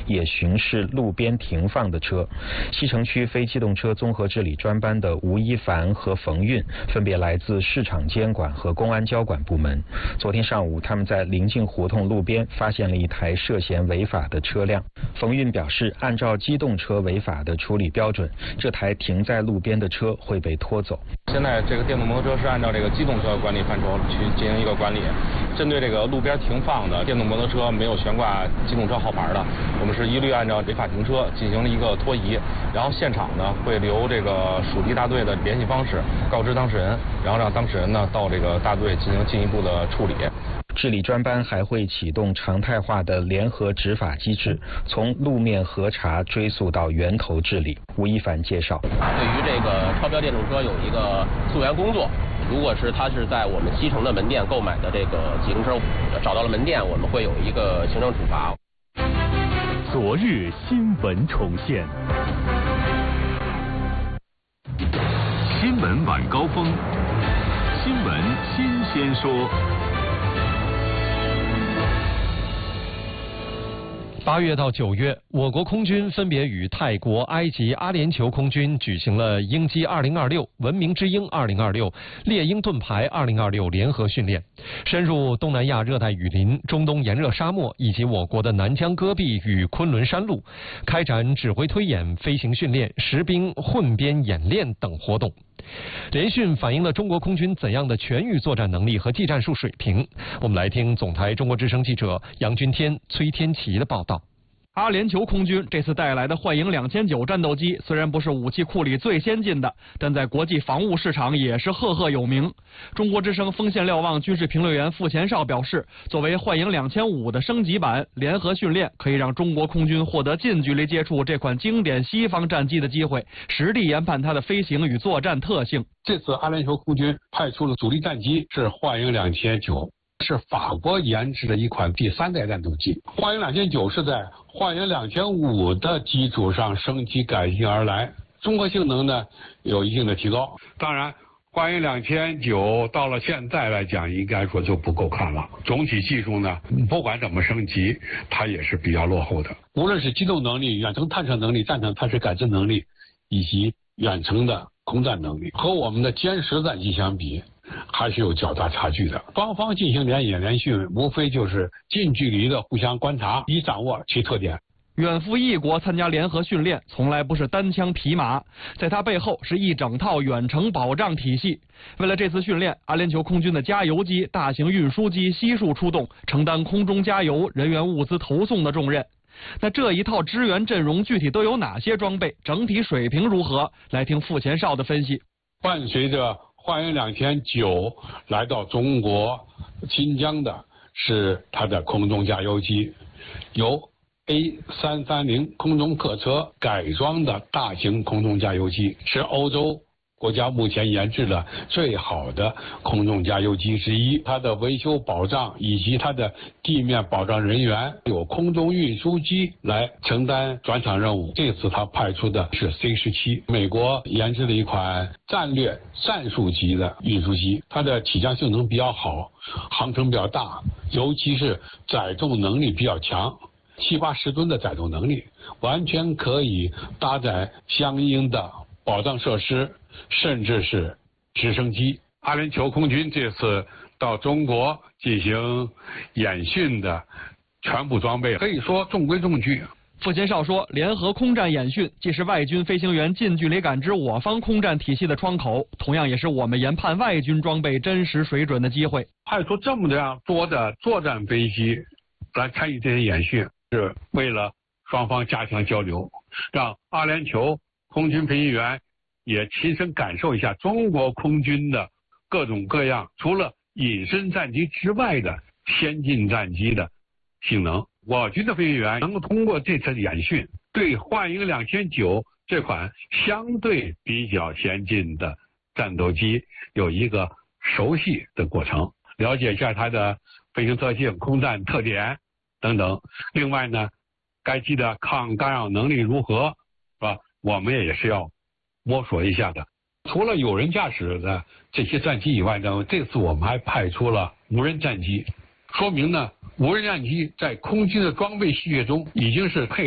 也巡视路边停放的车。西城区非机动车综合治理专班的吴一凡和冯运分别来自市场监管和公安交管部门。昨天上午，他们在临近胡同路边发现了一台涉嫌违法的车辆。冯运表示，按照机动车违法的处理标准，这台停在路边的车会被拖走。 现在这个电动摩托车是按照这个机动车管理范畴去进行一个管理，针对这个路边停放的电动摩托车没有悬挂机动车号牌的，我们是一律按照违法停车进行了一个拖移，然后现场呢会留这个属地大队的联系方式，告知当事人，然后让当事人呢到这个大队进行进一步的处理。 治理专班还会启动常态化的联合执法机制，从路面核查追溯到源头治理。吴一凡介绍， 对于这个超标电动车有一个溯源工作，如果是他是在我们西城的门店购买的这个机动车，找到了门店，我们会有一个行政处罚。 昨日新闻重现，新闻晚高峰，新闻新鲜说。 8月到9月，我国空军分别与泰国、埃及、阿联酋空军举行了鹰击2026、文明之鹰2026、猎鹰盾牌2026联合训练，深入东南亚热带雨林、中东炎热沙漠以及我国的南疆戈壁与昆仑山路，开展指挥推演、飞行训练、实兵混编演练等活动。联训反映了中国空军怎样的全域作战能力和技战术水平？我们来听总台中国之声记者杨军天、崔天琪的报道。 阿联酋空军这次带来的幻影2009战斗机虽然不是武器库里最先进的，但在国际防务市场也是赫赫有名。中国之声锋线瞭望军事评论员傅前绍表示，作为幻影2500的升级版，联合训练可以让中国空军获得近距离接触这款经典西方战机的机会，实地研判它的飞行与作战特性。 这次阿联酋空军派出了主力战机是幻影2009。是法国研制的一款第3代战斗机，幻影2009是在幻影2500的基础上升级改进而来，综合性能呢有一定的提高。当然，幻影2009到了现在来讲，应该说就不够看了。总体技术呢，不管怎么升级，它也是比较落后的。无论是机动能力、远程探测能力、战场探视感知能力，以及远程的空战能力，和我们的歼10战机相比，还是有较大差距的。双方进行联演联训，无非就是近距离的互相观察，以掌握其特点。 远赴异国参加联合训练，从来不是单枪匹马，在它背后是一整套远程保障体系。为了这次训练，阿联酋空军的加油机、大型运输机悉数出动，承担空中加油、人员物资投送的重任。那这一套支援阵容具体都有哪些装备？整体水平如何？来听傅前绍的分析。 伴随着幻影2009来到中国新疆的是它的空中加油机，由 A330 空中客车改装的大型空中加油机，是欧洲国家目前研制的最好的空中加油机之一。它的维修保障以及它的地面保障人员有空中运输机来承担转场任务。这次它派出的是 C-17， 美国研制的一款战略战术级的运输机，它的起降性能比较好，航程比较大，尤其是载重能力比较强，70-80吨的载重能力，完全可以搭载相应的保障设施，甚至是直升机。阿联酋空军这次到中国进行演训的全部装备，可以说中规中矩。 傅前绍说，联合空战演训既是外军飞行员近距离感知我方空战体系的窗口，同样也是我们研判外军装备真实水准的机会。 派出这么样多的作战飞机来参与这些演训，是为了双方加强交流，让阿联酋空军飞行员也亲身感受一下中国空军的各种各样除了隐身战机之外的先进战机的性能。我军的飞行员能够通过这次演训，对幻影2009这款相对比较先进的战斗机有一个熟悉的过程，了解一下它的飞行特性、空战特点等等。另外呢，该机的抗干扰能力如何，是吧？我们也是要摸索一下的。除了有人驾驶的这些战机以外呢，这次我们还派出了无人战机，说明呢，无人战机在空军的装备序列中已经是配